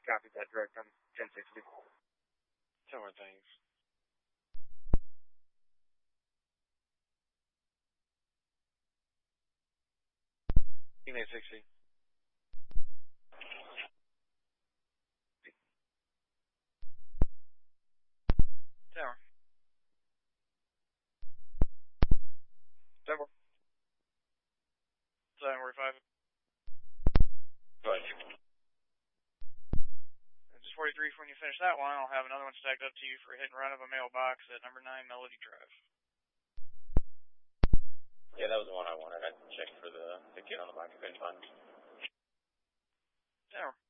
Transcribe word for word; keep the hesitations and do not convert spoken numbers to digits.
Copy that, direct on ten sixty. Tower, thanks. eight sixty. Tower. Tower. seven forty-five. Right. Just forty-three, when you finish that one, I'll have another one stacked up to you for a hit and run of a mailbox at number nine Melody Drive. Yeah, that was the one I wanted. I checked for the, the kid on the bike. I couldn't find him. Tower.